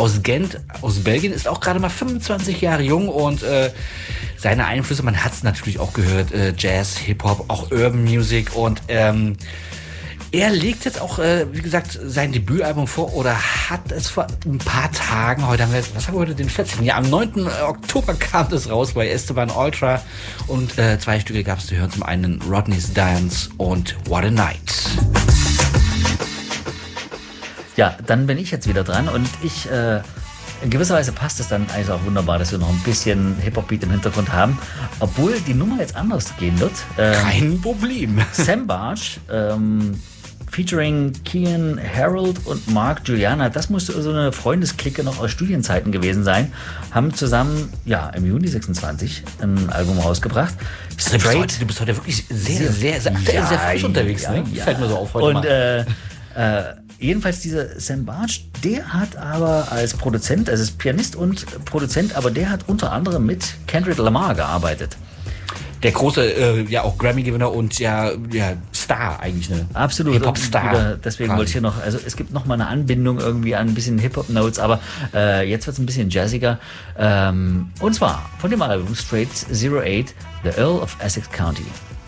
aus Gent, aus Belgien, ist auch gerade mal 25 Jahre jung und seine Einflüsse, man hat es natürlich auch gehört, Jazz, Hip-Hop, auch Urban Music und er legt jetzt auch, wie gesagt, sein Debütalbum vor oder hat es vor ein paar Tagen, was haben wir heute, den 14. Ja, am 9. Oktober kam das raus bei Esteban Ultra und 2 Stücke gab es zu hören, zum einen Rodney's Dance und What a Night. Ja, dann bin ich jetzt wieder dran und in gewisser Weise passt es dann eigentlich auch wunderbar, dass wir noch ein bisschen Hip-Hop-Beat im Hintergrund haben, obwohl die Nummer jetzt anders gehen wird. Kein Problem. Sam Barge, featuring Kian Harold und Mark Juliana, das muss so eine Freundesklicke noch aus Studienzeiten gewesen sein, haben zusammen, ja, im Juni 26 ein Album rausgebracht. Straight. Du bist heute wirklich sehr frisch unterwegs, ne? Ja. Fällt mir so auf heute mal. Jedenfalls dieser Sam Barge, der hat aber als Produzent, also ist Pianist und Produzent, aber der hat unter anderem mit Kendrick Lamar gearbeitet. Der große, auch Grammy-Gewinner und Star eigentlich, ne? Absolut. Hip-Hop-Star. Deswegen wollte ich hier noch, also es gibt noch mal eine Anbindung irgendwie an ein bisschen Hip-Hop-Notes, aber jetzt wird es ein bisschen jazziger. Und zwar von dem Album Straight 08, The Earl of Essex County.